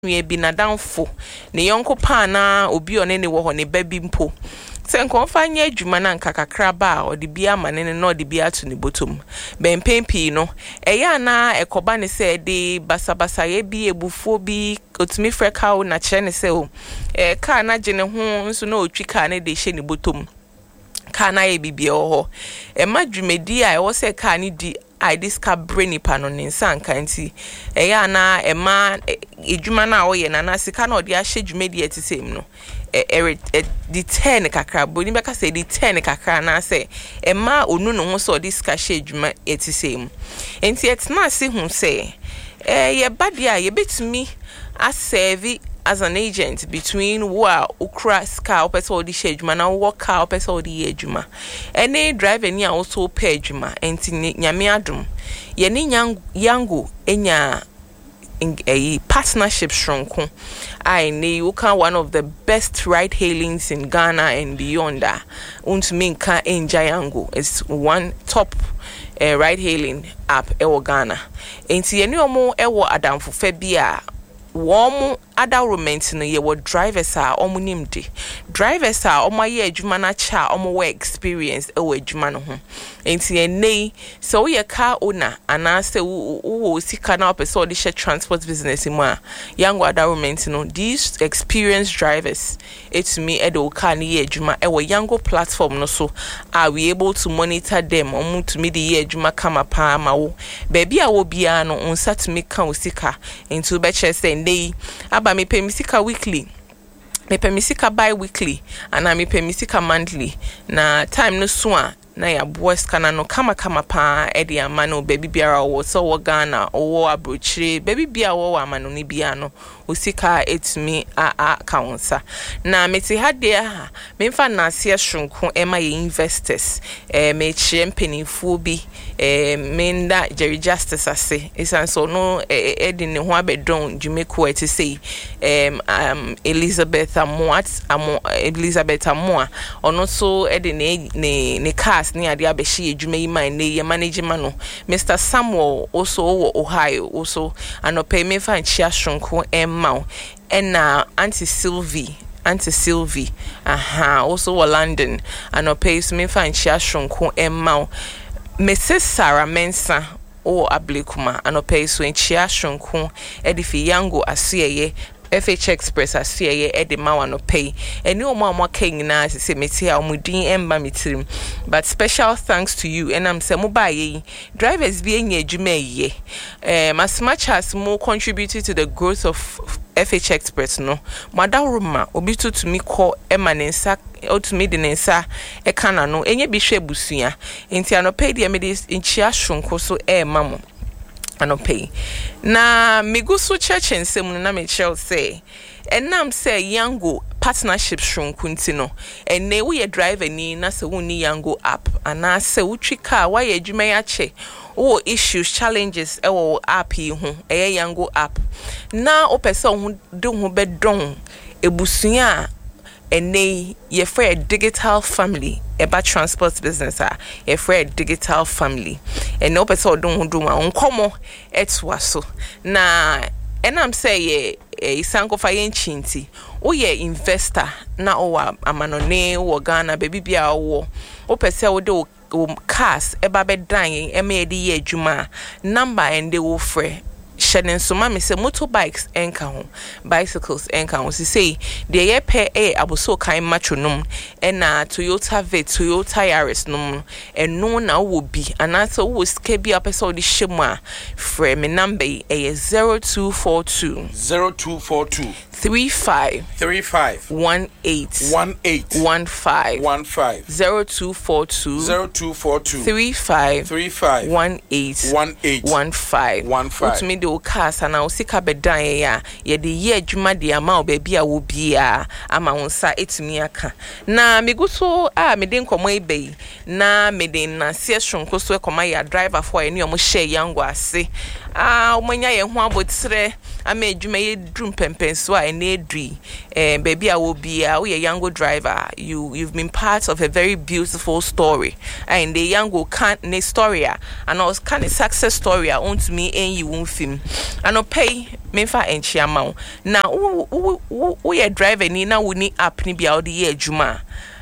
we be na downfo ne yonko pa na obi one ne wo ho ne ba bi mpo se nkonfa nya adwuma na nkakakra ba o de bia manene na o de bia to ne botom bempempi no eya na ekoba ne se de basabasa ye bi ebufo bi otumi freka o na kire ne se o ka na gene ho nso na otwi ka ne de hye ne botom ka na ye bibia ho ma dwumedi a wo se ka ne di I discover ni pano ninsa nkanti eya na ema edwuma na wo ye na na sika na odi ahye dwumedi etisem no di 10 kakra boni beka say di 10 kakra na say ema onu no ho so odi sika hye dwuma etisem enti etna se hu say ye badia ye betumi a serve as an agent between ukra ska opesa odi shejuma na work ka opesa odi ejuma any driver ni also pay ejuma enti nyame adum ye ni yango enya a partnership shronko I know one of the best ride hailings in Ghana and beyond that untuminka enja yango is one top ride hailing app ewo Ghana enti ye ni omo ewo adamfo fa bia womu adawrement no ye wo drivers a omunimdi drivers a omaye adwuma na cha omo experience e wo adwuma no ho enti enei so ye car owner anase wo sika na person de share transport business mu a yango adawrement no these experienced drivers it's me edo car ni ye adwuma e wo yango platform no so are we able to monitor them omu to me the ye adwuma kama pa ma wo baby a wo bia no unsa to me kan sika into be che say nei aba me pay misika weekly me pay misika bi-weekly and me pay misika monthly na time no so a na ya boys kana no kama pa edi amano baby biara wo so wo Ghana wo abrochire baby bia wo amano ni bia no usika etumi a kaunsa na meti hade ha memfa na ase shronko ema ye investors me chempenifu bi menda Jerry Justice ase isan so no edi ne ho abedon jumeko eti sei Elizabeth Amoa ono so edi ne cast ni ade abeshi edwuma yi man ne ye management no Mr. Samuel also Ohio also anope memfa nchia shronko Mau and Auntie Sylvie also London and no pays me find shronko Mau Mrs. Sarah Mensa o Ablekuma and no pays when shronko edifi yango asiye FH Express asiye edema no pay eni o ma king na say meti a omudin emba metirim but special thanks to you and I'm say mobile drivers be enye adwuma ye as much as more contributed to the growth of FH Express no madawruma obi to me call emanensa ultimately the nensa e kana no enye bi hwe busua enti anope de me de nchia shronko so mamo anope na migusu church ensem na me chel say enam say yango partnership shronkunti no enne wo ye driver ni na se woni yango app ana se wutwi car wa ye adwuma ya che wo issues challenges e wo app yi ho e yango app na o person ho de ho bedon ebusua enne ye for digital family eba transport business ye for digital family enne o person don ho do ma nkomo etwa so na enam say ye isanko fa yenchinti o ye investor na o amanone wo Ghana baby bia wo pese wo de cars eba bedan ema de ye adwuma number and they will free shedding so ma me say motorbikes enka ho bicycles enka ho say de ye pe aboso kan matronom na Toyota Yaris nom eno na wo bi anasa wo ska bi apesa de hyemu a free me number 0242 35 18 15 0242 35 18 15 do cars and usika bedan ya ye de ye adwuma de ama obabi a wo bia ama wonsa etumi aka na miguso me de nkomo ebe na me de na se shronko so ekoma ya driver for any omo share yango ase omanya ye ho abotire ama adwuma ye drum pempenso a ene edri baby a wo bia wo ye Yango driver, you've been part of a very beautiful story, and the Yango can't ne story and was kind of success story on to me and you won't film and no pay me fa enchiama now wo ye driver ni na wo ni app ni bia wo de ye adwuma